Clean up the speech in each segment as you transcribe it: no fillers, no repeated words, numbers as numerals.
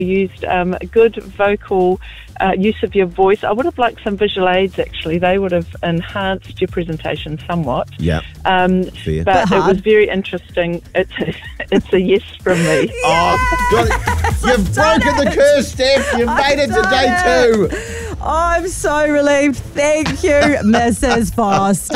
used good vocal use of your voice. I would have liked some visual aids, actually. They would have enhanced your presentation somewhat. Yeah, fair. But it was very interesting. It's a yes from me. Yeah. Oh, got it. You've broken the curse, Steph. You've made it to day 2. Oh, I'm so relieved. Thank you, Mrs. Foster.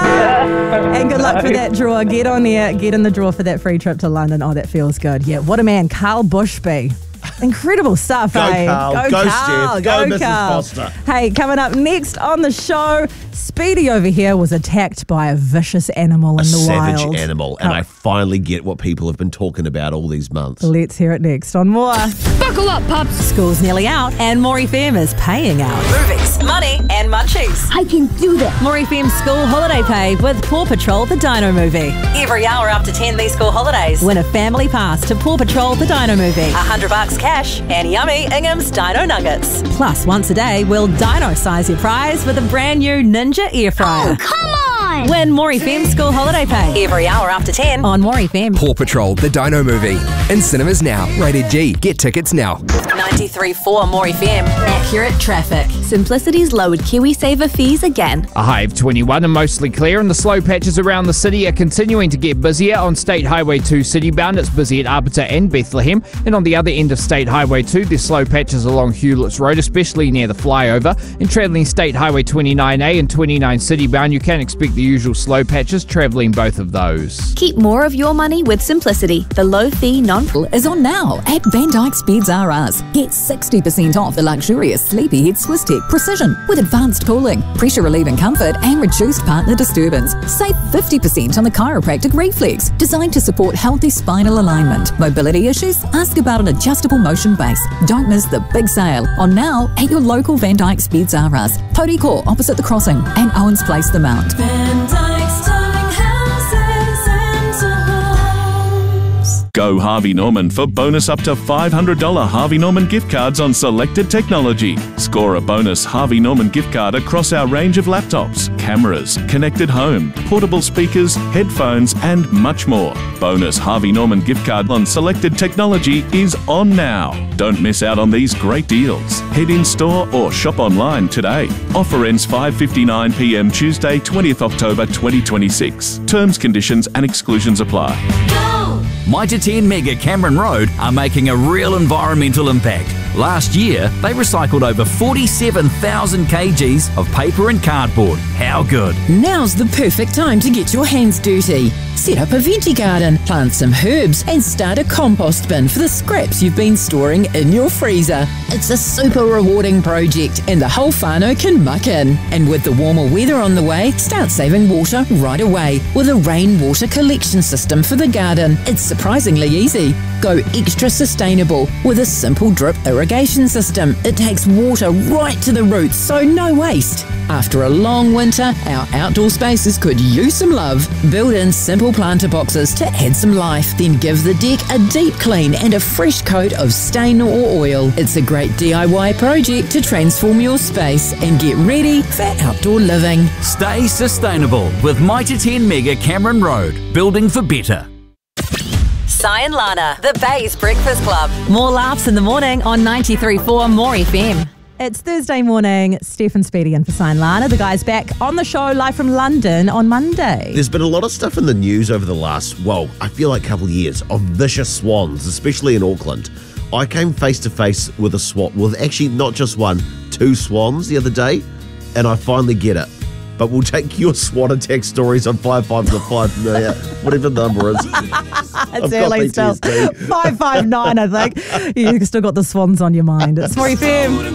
And good luck for that draw. Get on there. Get in the draw for that free trip to London. Oh, that feels good. Yeah, what a man. Carl Bushby. Incredible stuff, Go, eh? Carl. Go, Carl. Steph. Go, Mrs. Carl. Foster. Hey, coming up next on the show, Speedy over here was attacked by a vicious animal in the wild. A savage animal. And I finally get what people have been talking about all these months. Let's hear it next on More. Buckle up, pups. School's nearly out and More FM is paying out. Movies, money and munchies. I can do that. More FM School Holiday Pay with Paw Patrol the Dino Movie. Every hour up to 10 these school holidays. Win a family pass to Paw Patrol the Dino Movie. $100 cash and yummy Ingham's Dino Nuggets. Plus, once a day, we'll dino size your prize with a brand new Ninja Air Fryer. Oh, come on! Win More FM School Holiday Pay. Every hour after 10 on More FM. Paw Patrol the Dino Movie. In cinemas now. Rated G. Get tickets now. 93.4 More FM. Accurate traffic. Simplicity's lowered KiwiSaver fees again. A high of 21 and mostly clear, and the slow patches around the city are continuing to get busier. On State Highway 2 citybound, it's busy at Arbiter and Bethlehem, and on the other end of State Highway 2, there's slow patches along Hewlett's Road, especially near the flyover. And travelling State Highway 29A and 29 citybound, you can expect the usual slow patches travelling both of those. Keep more of your money with Simplicity. The low-fee is on now at Van Dyke's Beds R Us. Get 60% off the luxurious Sleepyhead Swisstech Precision with advanced cooling, pressure-relieving comfort and reduced partner disturbance. Save 50% on the chiropractic Reflex, designed to support healthy spinal alignment. Mobility issues? Ask about an adjustable motion base. Don't miss the big sale on now at your local Van Dyke's Beds R Us, Pody Court opposite the crossing and Owens Place, the Mount. Van Dyke's Darling Houses and Homes. Go Harvey Norman for bonus up to $500 Harvey Norman gift cards on selected technology. Score a bonus Harvey Norman gift card across our range of laptops, cameras, connected home, portable speakers, headphones and much more. Bonus Harvey Norman gift card on selected technology is on now. Don't miss out on these great deals. Head in store or shop online today. Offer ends 5:59 p.m. Tuesday, 20th October 2026. Terms, conditions and exclusions apply. Mitre 10 Mega Cameron Road are making a real environmental impact. Last year, they recycled over 47,000 kgs of paper and cardboard. How good? Now's the perfect time to get your hands dirty. Set up a veggie garden, plant some herbs and start a compost bin for the scraps you've been storing in your freezer. It's a super rewarding project and the whole whānau can muck in. And with the warmer weather on the way, start saving water right away with a rainwater collection system for the garden. It's surprisingly easy. Go extra sustainable with a simple drip irrigation system. It takes water right to the roots, so no waste. After a long winter, our outdoor spaces could use some love. Build in simple planter boxes to add some life. Then give the deck a deep clean and a fresh coat of stain or oil. It's a great DIY project to transform your space and get ready for outdoor living. Stay sustainable with Mitre 10 Mega Cameron Road. Building for better. Sai and Lana, the Bay's Breakfast Club. More laughs in the morning on 93.4 More FM. It's Thursday morning. Steph Speedy in for Sai and Lana. The guys back on the show live from London on Monday. There's been a lot of stuff in the news over the last, I feel like a couple of years of vicious swans, especially in Auckland. I came face to face with a swan, with actually not just one, 2 swans the other day, and I finally get it. But we'll take your swan attack stories on 5555, whatever the number is. It's early still. 559, I think. You've still got the swans on your mind. It's 4FM.